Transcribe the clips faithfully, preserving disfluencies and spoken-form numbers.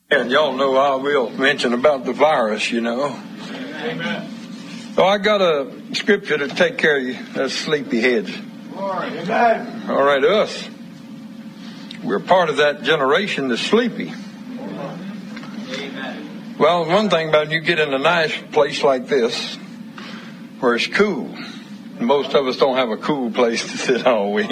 And y'all know I will mention about the virus, you know. Amen. So I got a scripture to take care of you, that's sleepyheads. Amen. All right, us. We're part of that generation that's sleepy. Amen. Well, one thing about it, you get in a nice place like this, where it's cool. Most of us don't have a cool place to sit all week.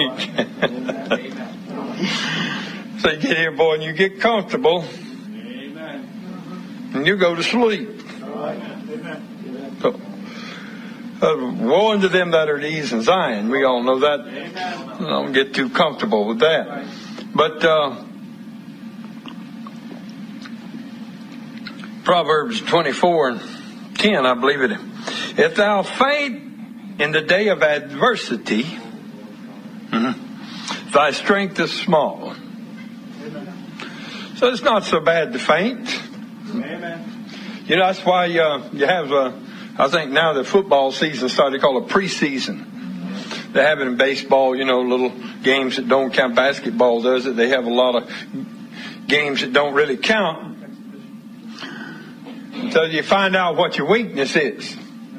So you get here, boy, and you get comfortable. Amen. And you go to sleep. Amen. So, uh, woe unto them that are at ease in Zion. We all know that. Amen. Don't get too comfortable with that. But uh, Proverbs twenty-four and ten, I believe it. If thou faint in the day of adversity, mm-hmm, thy strength is small. Amen. So it's not so bad to faint. Amen. You know, that's why uh, you have, uh, I think now the football season started, called a preseason. They have it in baseball, you know, little games that don't count. Basketball does it. They have a lot of games that don't really count. So you find out what your weakness is.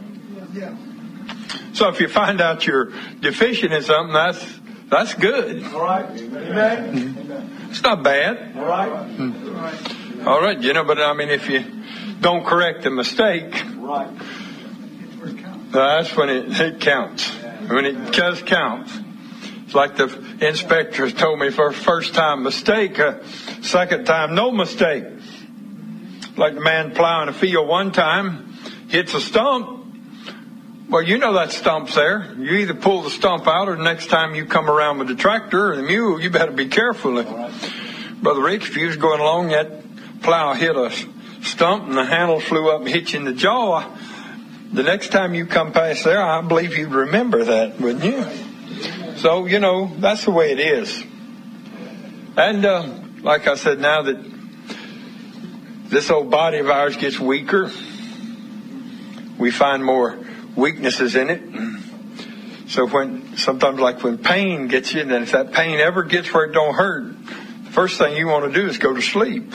So if you find out you're deficient in something, that's that's good. All right. Amen. It's not bad. All right. All right, you know, but I mean, if you don't correct the mistake, Right. that's when it, it counts. When it does count. It's like the inspectors told me, for first time mistake, uh, second time no mistake. Like the man plowing a field one time, hits a stump. Well, you know that stump's there. You either pull the stump out, or the next time you come around with the tractor or the mule, you better be careful. Right. Brother Rick, if you was going along, that plow hit a stump and the handle flew up and hit you in the jaw, the next time you come past there, I believe you'd remember that, wouldn't you? So, you know, that's the way it is. And uh, like I said, now that this old body of ours gets weaker, we find more weaknesses in it. So when sometimes, like when pain gets you, then if that pain ever gets where it don't hurt, the first thing you want to do is go to sleep.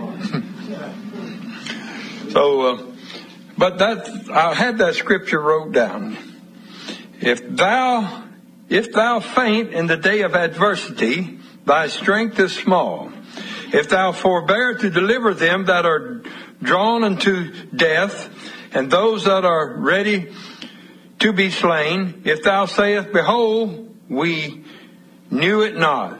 So, uh, but that I had that scripture wrote down. If thou, if thou faint in the day of adversity, thy strength is small. If thou forbear to deliver them that are drawn unto death, and those that are ready to be slain, if thou sayest, behold, we knew it not.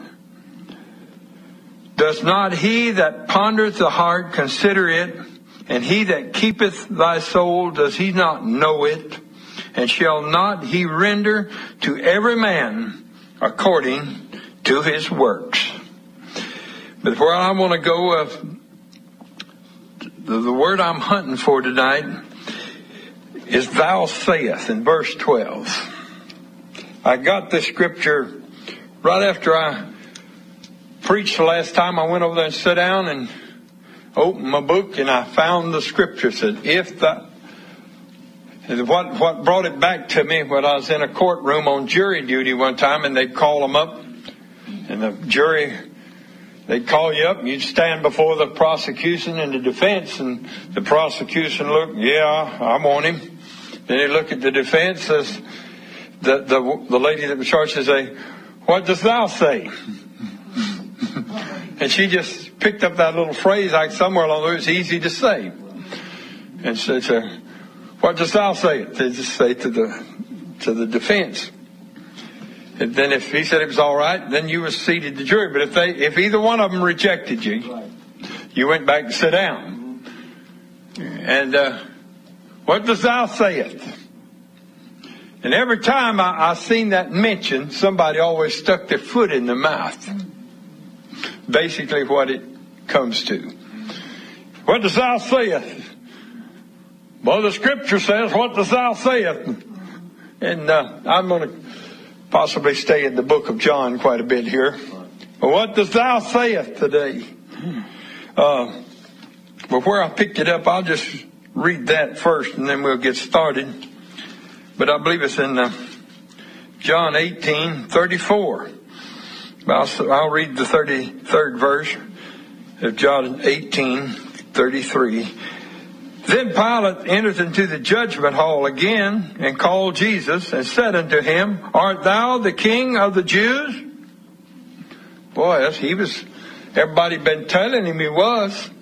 Does not he that pondereth the heart consider it? And he that keepeth thy soul, does he not know it? And shall not he render to every man according to his works? But where I want to go, uh, the, the word I'm hunting for tonight is thou sayest in verse twelve. I got this scripture right after I preached the last time. I went over there and sat down and opened my book, and I found the scripture. Said, if the what what brought it back to me when I was in a courtroom on jury duty one time, and they'd call them up, and the jury, they'd call you up, and you'd stand before the prosecution and the defense, and the prosecution looked, yeah, I want him. Then they look at the defense, says, the the the lady that was charged says, say, what does thou say? And she just picked up that little phrase, like somewhere along there, it's easy to say. And so, so what does thou say? They just say to the to the defense. And then if he said it was all right, then you were seated the jury. But if they if either one of them rejected you, you went back to sit down. And uh, what does thou sayest? And every time I, I seen that mentioned, somebody always stuck their foot in the mouth. Basically what it comes to. What does thou sayest? Well, the scripture says, what does thou sayest? And uh, I'm going to possibly stay in the book of John quite a bit here. But what does thou sayest today? Uh, but where I picked it up, I'll just read that first and then we'll get started. But I believe it's in uh, John eighteen thirty-four. I'll, I'll read the thirty-third verse. of John eighteen thirty-three. Then Pilate entered into the judgment hall again and called Jesus and said unto him, Art thou the King of the Jews? Boy, that's, he was, everybody been telling him he was.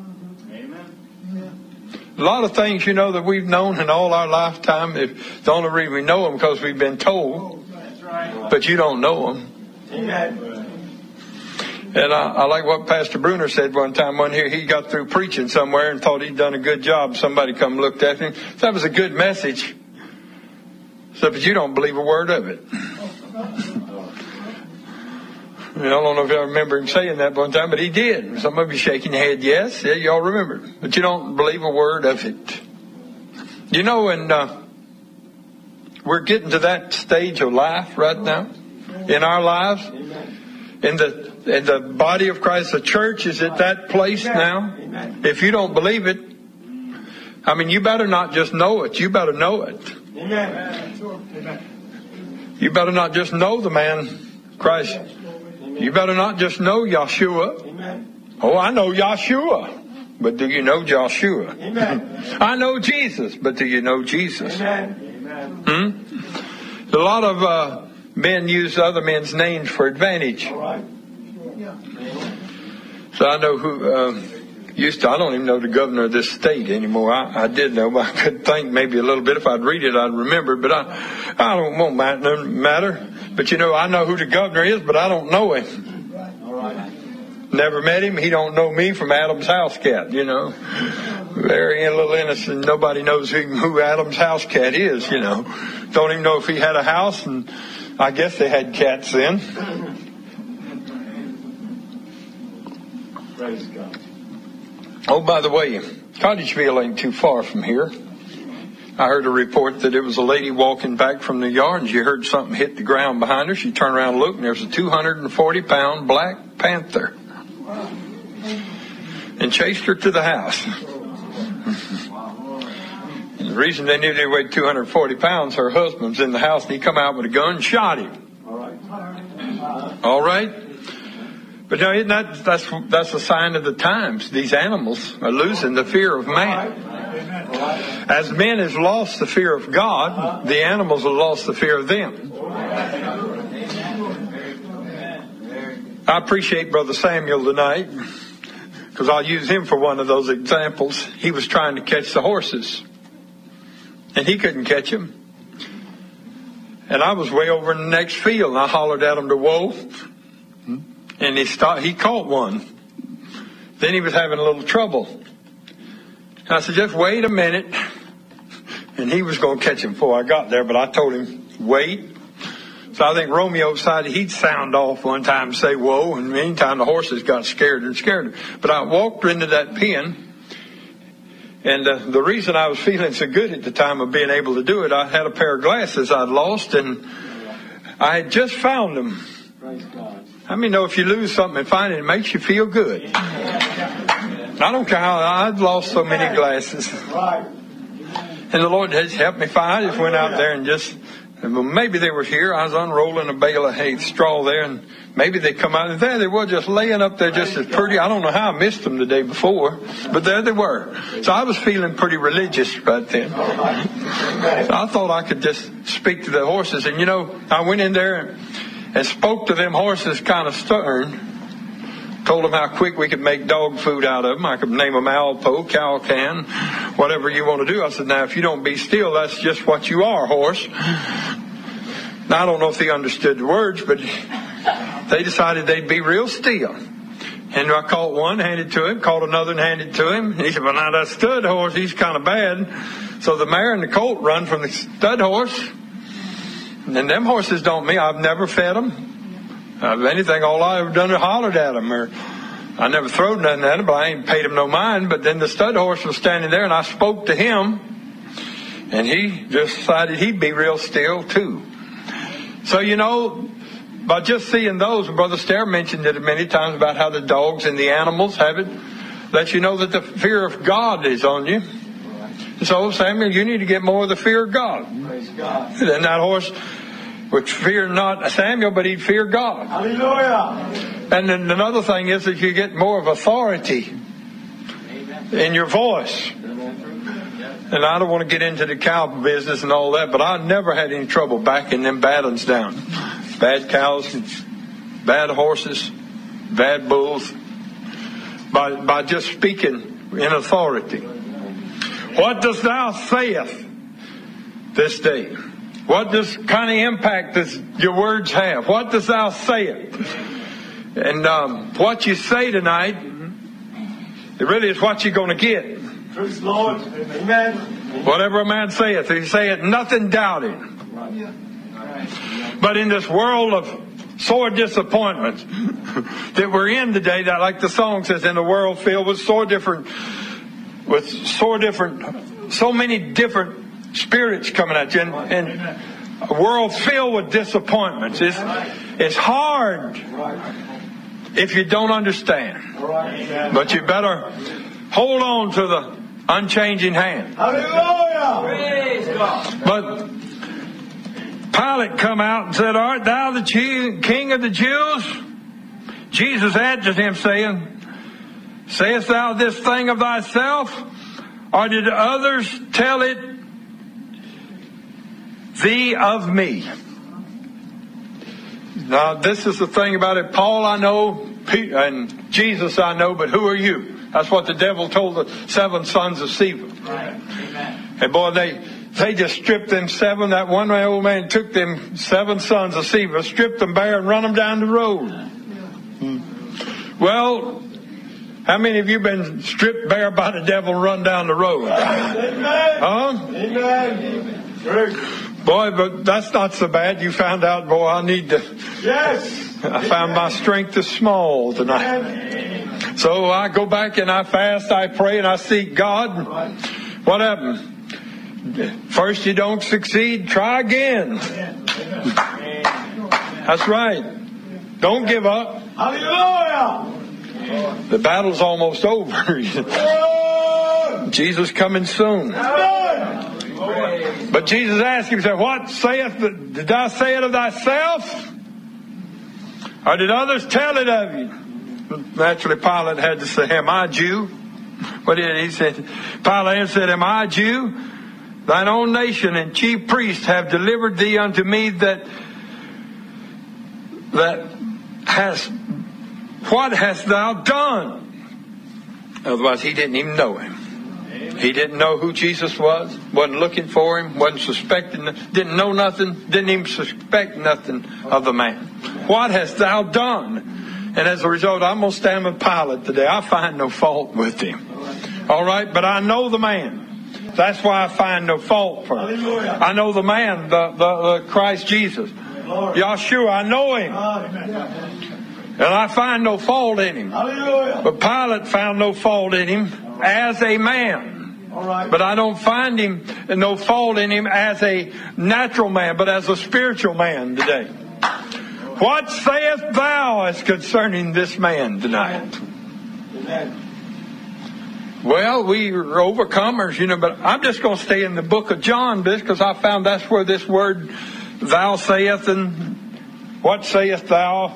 Amen. A lot of things, you know, that we've known in all our lifetime, if the only reason we know them because we've been told. That's right. But you don't know them. Amen. And I, I like what Pastor Bruner said one time. One here, he got through preaching somewhere and thought he'd done a good job. Somebody come and looked at him. That was a good message. So, but you don't believe a word of it. I don't know if y'all remember him saying that one time, but he did. Some of you shaking your head, yes, yeah, y'all remember. But you don't believe a word of it. You know, and uh, we're getting to that stage of life right now in our lives. In the in the body of Christ, the church is at that place now. If you don't believe it, I mean, you better not just know it. You better know it. You better not just know the man Christ. You better not just know Yahshua. Oh, I know Yahshua, but do you know Joshua? I know Jesus, but do you know Jesus? Hmm? A lot of uh, men use other men's names for advantage. So I know who uh, used to, I don't even know the governor of this state anymore. I, I did know, but I could think maybe a little bit. If I'd read it, I'd remember. But I, I don't won't matter, matter. But you know, I know who the governor is, but I don't know him. All right. Never met him. He don't know me from Adam's house cat. You know, very a little innocent. Nobody knows who, who Adam's house cat is. You know, don't even know if he had a house, and I guess they had cats then. Praise God. Oh, by the way, Cottageville ain't too far from here. I heard a report that it was a lady walking back from the yard and she heard something hit the ground behind her. She turned around and looked, and there was a two hundred forty pound black panther and chased her to the house. And the reason they knew they weighed two hundred forty pounds, her husband was in the house and he come out with a gun and shot him. All right. All right. But now, isn't that, that's, that's a sign of the times. These animals are losing the fear of man. As men has lost the fear of God, the animals have lost the fear of them. I appreciate Brother Samuel tonight, because I'll use him for one of those examples. He was trying to catch the horses, and he couldn't catch them. And I was way over in the next field, and I hollered at him to whoa. And he stopped, he caught one. Then he was having a little trouble. And I said, just wait a minute. And he was going to catch him before I got there, but I told him, wait. So I think Romeo decided he'd sound off one time and say, whoa. And meantime, the horses got scared and scared. But I walked into that pen. And uh, the reason I was feeling so good at the time of being able to do it, I had a pair of glasses I'd lost, and I had just found them. Praise God. I mean, know if you lose something and find it, it makes you feel good. I don't care how I'd lost so many glasses. And the Lord has helped me find. I just went out there and just, maybe they were here. I was unrolling a bale of hay straw there, and maybe they come out, and there they were just laying up there just as pretty. I don't know how I missed them the day before, but there they were. So I was feeling pretty religious right then. So I thought I could just speak to the horses. And you know, I went in there and And spoke to them horses kind of stern. Told them how quick we could make dog food out of them. I could name them Alpo, Calcan, whatever you want to do. I said, now, if you don't be still, that's just what you are, horse. Now, I don't know if they understood the words, but they decided they'd be real still. And I caught one, handed to him, caught another and handed to him. And he said, well, now that stud horse, he's kind of bad. So the mare and the colt run from the stud horse. And them horses don't mean I've never fed them. If anything, all I've ever done is hollered at them. Or I never throwed nothing at them, but I ain't paid them no mind. But then the stud horse was standing there, and I spoke to him. And he just decided he'd be real still, too. So, you know, by just seeing those, and Brother Stair mentioned it many times about how the dogs and the animals have it, let you know that the fear of God is on you. So, Samuel, you need to get more of the fear of God. Praise God. And that horse, which fear not Samuel, but he'd fear God. Hallelujah. And then another thing is that you get more of authority in your voice. And I don't want to get into the cow business and all that, but I never had any trouble backing them bad ones down. Bad cows, bad horses, bad bulls, by, by just speaking in authority. What dost thou sayest this day? What does kind of impact does your words have? What does thou sayest? And um, what you say tonight, it really is what you're going to get. Praise the Lord. Amen. Whatever a man saith, if he saith nothing doubting. But in this world of sore disappointments that we're in today, that like the song says, in a world filled with sore different, with sore different, so many different spirits coming at you, and, and a world filled with disappointments. It's, it's hard if you don't understand. But you better hold on to the unchanging hand. Hallelujah. Praise God. But Pilate come out and said, art thou the king of the Jews? Jesus answered him, saying, sayest thou this thing of thyself, or did others tell it thee of me? Now, this is the thing about it. Paul I know, and Jesus I know, but who are you? That's what the devil told the seven sons of Sceva. Right. Amen. And boy, they they just stripped them seven. That one old man took them seven sons of Sceva, stripped them bare, and run them down the road. Hmm. Well, how many of you been stripped bare by the devil and run down the road? Amen. Huh? Amen. True. Boy, but that's not so bad. You found out, boy, I need to. Yes. I found my strength is small tonight. Amen. So I go back and I fast, I pray, and I seek God. What happened? First you don't succeed, try again. That's right. Don't give up. Hallelujah. The battle's almost over. Jesus coming soon. But Jesus asked him, said, what saith, the, did thou say it of thyself? Or did others tell it of you? Naturally, Pilate had to say, am I a Jew? What did he say? Pilate said, am I a Jew? Thine own nation and chief priests have delivered thee unto me that, that has, what hast thou done? Otherwise, he didn't even know him. He didn't know who Jesus was, wasn't looking for him, wasn't suspecting, didn't know nothing, didn't even suspect nothing of the man. What hast thou done? And as a result, I'm going to stand with Pilate today. I find no fault with him. All right? But I know the man. That's why I find no fault for him. I know the man, the, the, the Christ Jesus. Yeshua, I know him. And I find no fault in him. But Pilate found no fault in him as a man. But I don't find him no fault in him as a natural man, but as a spiritual man today. What sayest thou as concerning this man tonight? Amen. Well, we are overcomers, you know, but I'm just going to stay in the book of John because I found that's where this word thou sayest and what sayest thou.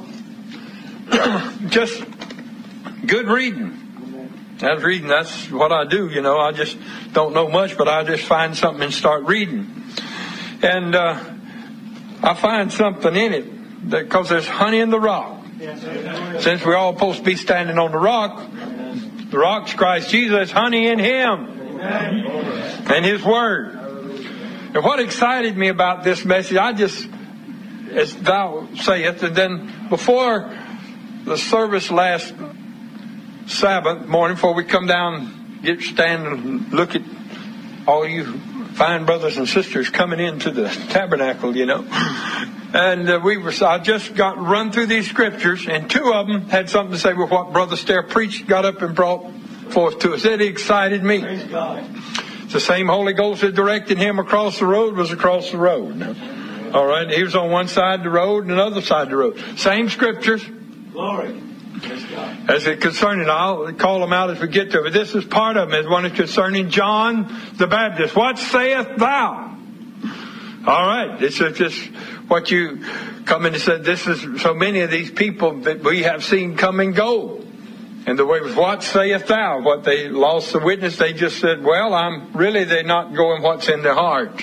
Just good reading. That's reading. That's what I do, you know. I just don't know much, but I just find something and start reading. And uh, I find something in it. Because there's honey in the rock. Since we're all supposed to be standing on the rock, the rock's Christ Jesus, there's honey in Him and His Word. And what excited me about this message, I just, as thou sayest, and then before the service last Sabbath morning, before we come down, get stand and look at all you fine brothers and sisters coming into the tabernacle, you know. And uh, we were, I just got run through these scriptures, and two of them had something to say with what Brother Stair preached, got up and brought forth to us. It excited me. Praise God. It's the same Holy Ghost that directed him across the road was across the road. All right, he was on one side of the road and another side of the road. Same scriptures. Glory. As it concerning, I'll call them out as we get to it. But this is part of them. Is one is concerning John the Baptist. What sayest thou? All right, it's just what you come in and said, this is so many of these people that we have seen come and go. And the way was, what sayest thou? What they lost the witness, they just said, well, I'm really, they're not going what's in their heart.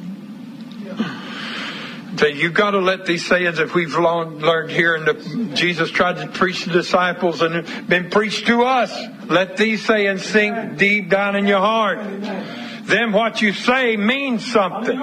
So you've got to let these sayings that we've learned here, and the, Jesus tried to preach to the disciples and it's been preached to us. Let these sayings sink deep down in your heart. Then what you say means something.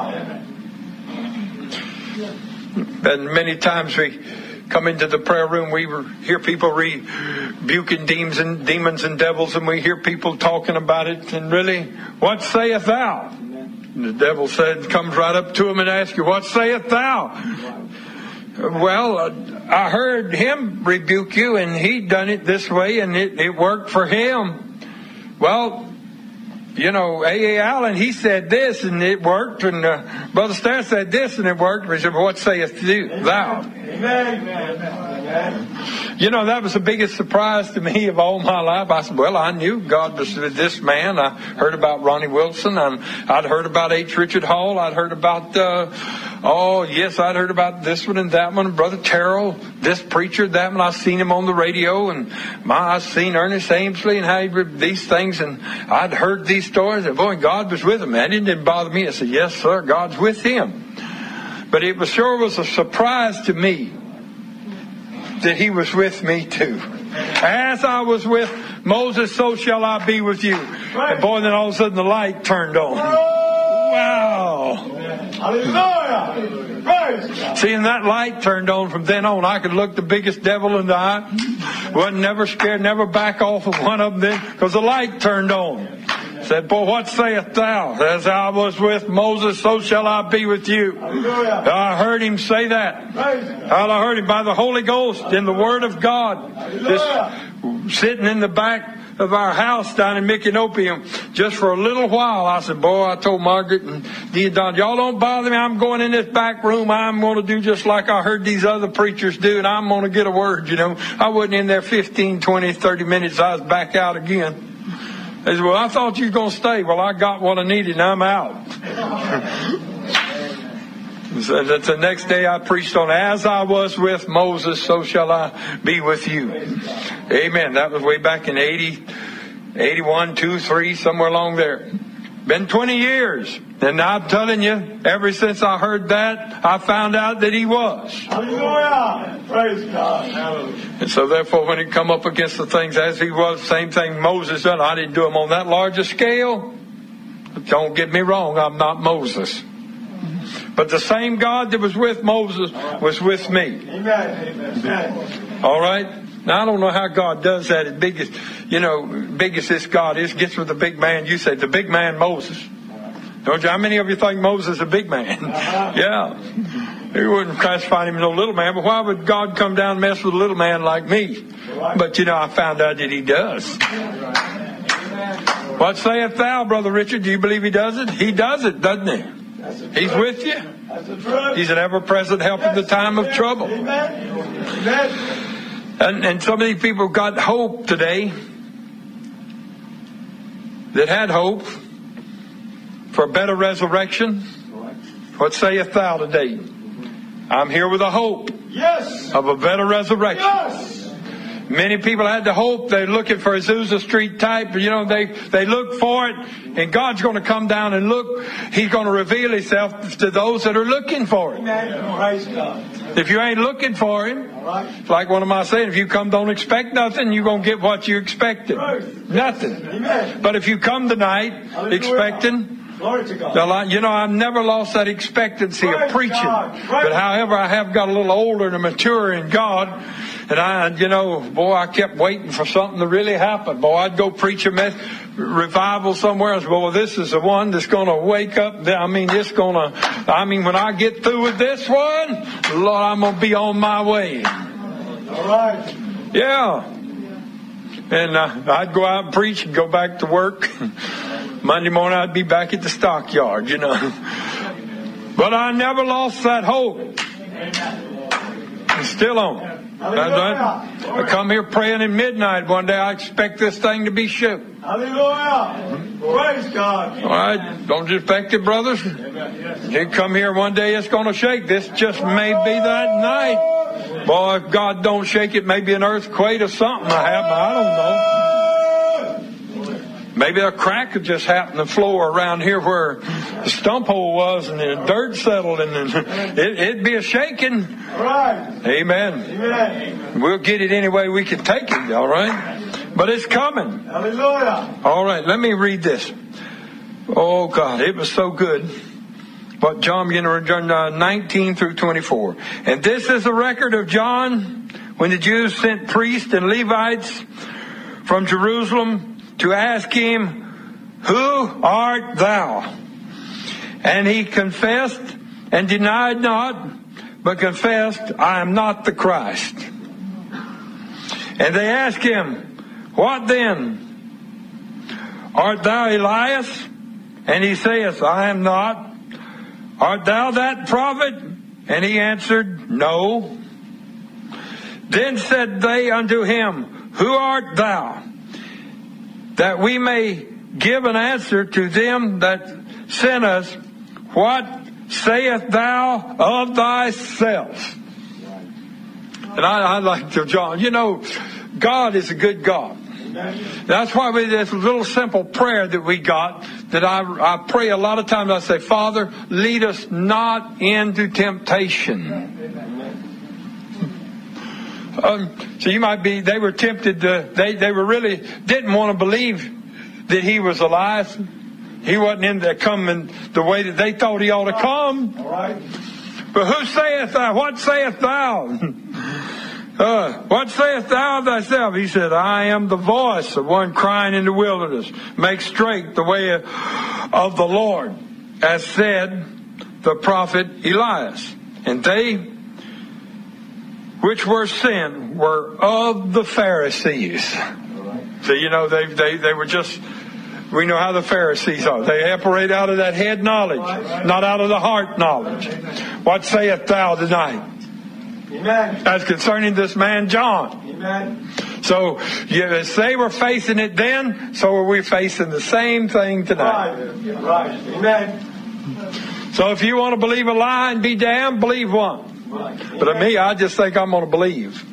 And many times we come into the prayer room, we hear people rebuking demons and demons and devils, and we hear people talking about it. And really, what sayest thou? And the devil said, comes right up to him and asks you, what sayest thou? Well, uh, I heard him rebuke you, and he done it this way, and it, it worked for him. Well, you know, A A. Allen, he said this, and it worked, and uh, Brother Starr said this, and it worked. He said, well, what sayest thou? Amen. Amen. You know, that was the biggest surprise to me of all my life. I said, well, I knew God was with this man. I heard about Ronnie Wilson. and I'd heard about H. Richard Hall. I'd heard about, uh, oh, yes, I'd heard about this one and that one. Brother Terrell, this preacher, that one. I've seen him on the radio. And my, I've seen Ernest Amesley and how he did these things. And I'd heard these stories. And boy, God was with him. That didn't bother me. I said, yes, sir, God's with him. But it was sure was a surprise to me that he was with me too. As I was with Moses, so shall I be with you. And boy, then all of a sudden the light turned on. Wow. Hallelujah. Seeing that light turned on from then on, I could look the biggest devil in the eye. Wasn't never scared, never back off of one of them then, because the light turned on. Said, boy, what sayest thou? As I was with Moses, so shall I be with you. Hallelujah. I heard him say that. I heard him by the Holy Ghost in the Word of God. Just sitting in the back of our house down in Micanopy, just for a little while. I said, boy, I told Margaret and Don, y'all don't bother me. I'm going in this back room. I'm going to do just like I heard these other preachers do, and I'm going to get a word, you know. I wasn't in there fifteen, twenty, thirty minutes. I was back out again. They said, well, I thought you were going to stay. Well, I got what I needed and I'm out. So that's the next day I preached on, as I was with Moses, so shall I be with you. Amen. That was way back in eighty, eighty-one, two, three, somewhere along there. Been twenty years. And I'm telling you, ever since I heard that, I found out that he was. Hallelujah. Praise God. Hallelujah. And so therefore, when it come up against the things as he was, same thing Moses done. I didn't do them on that large a scale. But don't get me wrong, I'm not Moses. But the same God that was with Moses was with me. Amen. Amen. All right? Now, I don't know how God does that. As big as, you know, big as this God is, gets with the big man. You say, the big man Moses. Don't you? How many of you think Moses is a big man? Uh-huh. Yeah. He wouldn't classify him as no little man, but why would God come down and mess with a little man like me? Right. But, you know, I found out that he does. Right. What sayest thou, Brother Richard? Do you believe he does it? He does it, doesn't he? He's with you. He's an ever-present help in the time of trouble. And, and so many people got hope today that had hope for a better resurrection. What sayest thou today? I'm here with a hope yes. of a better resurrection. Yes. Many people had the hope. They're looking for Azusa Street type. You know, they, they look for it. And God's going to come down and look. He's going to reveal himself to those that are looking for it. Amen. If you ain't looking for him, right. like one of my saying, if you come don't expect nothing, you're going to get what you expected. Right. Nothing. Amen. But if you come tonight Hallelujah. expecting... Glory to God. You know, I've never lost that expectancy Praise of preaching. But however, I have got a little older and mature in God. And I, you know, boy, I kept waiting for something to really happen. Boy, I'd go preach a mess, revival somewhere else. Boy, this is the one that's going to wake up. I mean, it's going to, I mean, when I get through with this one, Lord, I'm going to be on my way. All right. Yeah. And uh, I'd go out and preach and go back to work. Monday morning I'd be back at the stockyard, you know. But I never lost that hope. It's still on. I, I come here praying at midnight. One day I expect this thing to be shook. Hallelujah. Praise God. All right. Don't you expect it, brothers? You come here one day, it's going to shake. This just may be that night. Boy, if God don't shake it, maybe an earthquake or something will happen. I don't know. Maybe a crack could just happen in the floor around here where the stump hole was and the dirt settled, and it, it'd be a shaking. Right. Amen. Amen. We'll get it any way we can take it, all right? But it's coming. Hallelujah. All right, let me read this. Oh, God, it was so good. But John began to read nineteen through twenty-four. And this is the record of John when the Jews sent priests and Levites from Jerusalem to ask him, "Who art thou?" And he confessed and denied not, but confessed, "I am not the Christ." And they asked him, "What then? Art thou Elias?" And he saith, "I am not." "Art thou that prophet?" And he answered, "No." Then said they unto him, "Who art thou? That we may give an answer to them that sent us. What sayest thou of thyself?" And I, I like to John. You know, God is a good God. That's why we this little simple prayer that we got that I, I pray a lot of times. I say, "Father, lead us not into temptation." Um, so you might be, they were tempted to, they, they were really, didn't want to believe that he was Elias. He wasn't in there coming the way that they thought he ought to come. All right. But who saith thou? What saith thou? uh, what saith thou of thyself? He said, "I am the voice of one crying in the wilderness. Make straight the way of the Lord, as said the prophet Elias." And they which were sent were of the Pharisees. So, you know, they, they, they were just, we know how the Pharisees are. They operate out of that head knowledge, not out of the heart knowledge. What sayest thou tonight? Amen. As concerning this man John. Amen. So, yeah, as they were facing it then, so are we facing the same thing tonight. Right. Right. Amen. So if you want to believe a lie and be damned, believe one. But of me, I just think I'm going to believe.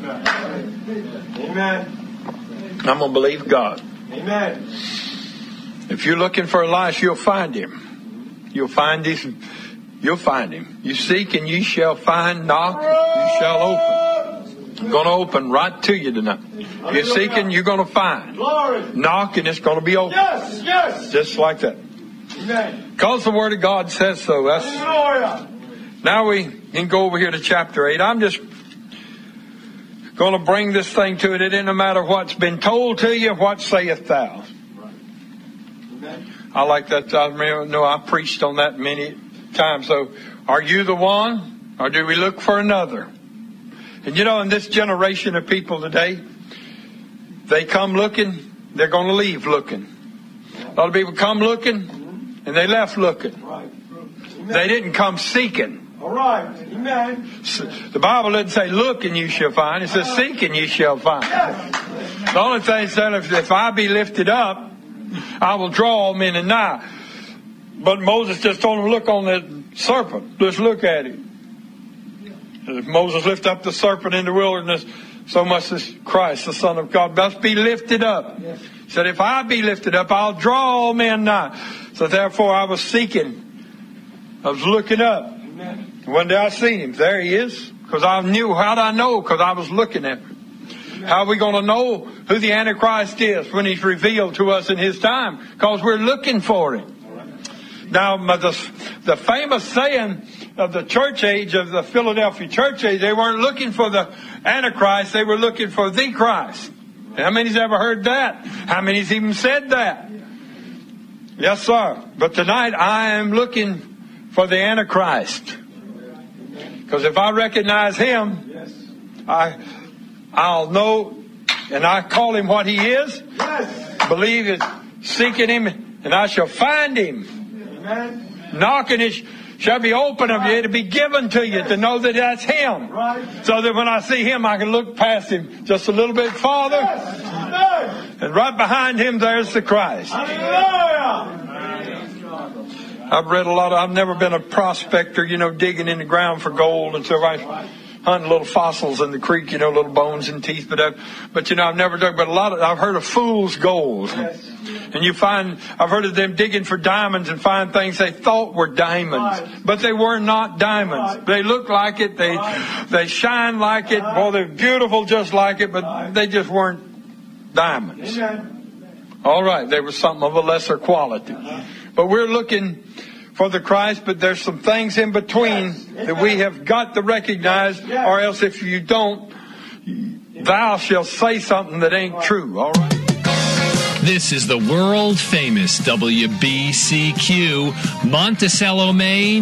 Amen. I'm going to believe God. Amen. If you're looking for Elias, you'll find him. You'll find these. You'll find him. You seek and you shall find. Knock, you shall open. I'm going to open right to you tonight. If you're seeking, you're going to find. Glory. Knock and it's going to be open. Yes. Yes. Just like that. Amen. Because the Word of God says so. That's. Hallelujah. Now we can go over here to chapter eight. I'm just going to bring this thing to it. It doesn't matter what's been told to you. What sayest thou? I like that. I know I preached on that many times. So are you the one, or do we look for another? And you know, in this generation of people today, they come looking, they're going to leave looking. A lot of people come looking, and they left looking. They didn't come seeking. All right. Amen. The Bible doesn't say look and you shall find. It says seek and you shall find. Yes. The only thing said, if, if I be lifted up, I will draw all men and nigh. But Moses just told him to look on the serpent. Just look at it. If Moses lifted up the serpent in the wilderness, so must this Christ, the Son of God, must be lifted up. Yes. He said, if I be lifted up, I'll draw all men nigh. So therefore I was seeking. I was looking up. Amen. One day I seen him. There he is. Because I knew. How'd I know? Because I was looking at him. Amen. How are we going to know who the Antichrist is when he's revealed to us in his time? Because we're looking for him. Right. Now, the, the famous saying of the church age, of the Philadelphia church age, they weren't looking for the Antichrist. They were looking for the Christ. How many's ever heard that? How many's even said that? Yes, sir. But tonight I am looking for the Antichrist. Because if I recognize him, Yes. I, I'll know, and I call him what he is. Yes. Believe it, seeking him, and I shall find him. Amen. Knocking it shall be open of you. It'll be given to you to know that that's Him. Right. So that when I see Him, I can look past Him just a little bit farther. And right behind Him, there's the Christ. Hallelujah. I've read a lot of, I've never been a prospector, you know, digging in the ground for gold and so I hunting little fossils in the creek, you know, little bones and teeth, but I've, but you know, I've never dug, but a lot of, I've heard of fool's gold. And you find, I've heard of them digging for diamonds and find things they thought were diamonds, but they were not diamonds. They look like it, they, they shine like it, well, they're beautiful just like it, but they just weren't diamonds. All right, they were something of a lesser quality. But we're looking for the Christ, but there's some things in between that we have got to recognize, or else if you don't, thou shalt say something that ain't true. All right? This is the world famous W B C Q, Monticello, Maine.